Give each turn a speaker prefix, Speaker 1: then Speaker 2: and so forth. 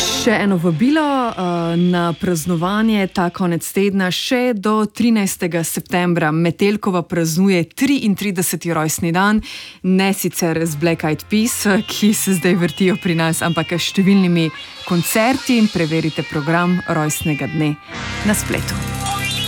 Speaker 1: Še eno vabilo na praznovanje ta konec tedna. Še do 13. septembra Metelkova praznuje 33. rojstni dan, ne sicer z Black Eyed Peas, ki se zdaj vrtijo pri nas, ampak s številnimi koncerti. Preverite program rojstnega dne na spletu.